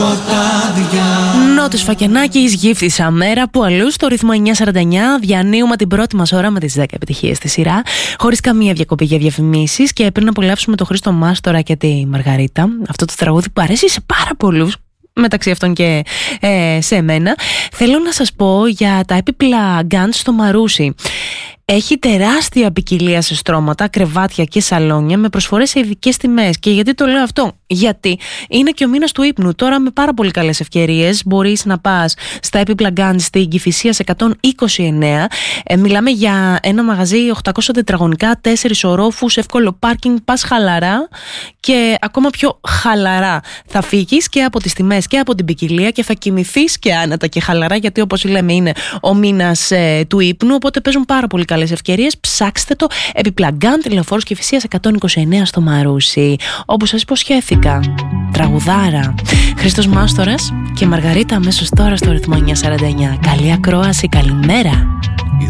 Νότης Φακενάκης, Γύφτησα μέρα, που αλλού στο ρυθμό 949 διανύουμε την πρώτη μας ώρα με τις 10 επιτυχίες στη σειρά, χωρίς καμία διακοπή για διαφημίσεις. Και πριν απολαύσουμε τον Χρήστο Μάστορα και τη Μαργαρίτα, αυτό το τραγούδι που αρέσει σε πάρα πολλούς, μεταξύ αυτών και σε εμένα, θέλω να σας πω για τα έπιπλα γκάντς στο Μαρούσι. Έχει τεράστια ποικιλία σε στρώματα, κρεβάτια και σαλόνια με προσφορές σε ειδικές τιμές. Και γιατί το λέω αυτό? Γιατί είναι και ο μήνας του ύπνου. Τώρα με πάρα πολύ καλές ευκαιρίες μπορείς να πας στα έπιπλα γκάντς στην Κηφισίας 129. Μιλάμε για ένα μαγαζί 800 τετραγωνικά, 4 ορόφους, εύκολο πάρκινγκ, πας χαλαρά και ακόμα πιο χαλαρά θα φύγεις και από τις τιμές και από την ποικιλία και θα κοιμηθείς και άνετα και χαλαρά, γιατί όπως λέμε είναι ο μήνας του ύπνου, οπότε παίζουν πάρα πολύ καλές ευκαιρίες. Ψάξτε το, έπιπλα γκάντς, Λεωφόρος Κηφισίας 129 στο Μαρούσι. Όπως σας υποσχέθηκα, τραγουδάρα, Χρήστος Μάστορας και Μαργαρίτα αμέσως τώρα στο ρυθμό 949. Καλή ακρόαση, καλημέρα.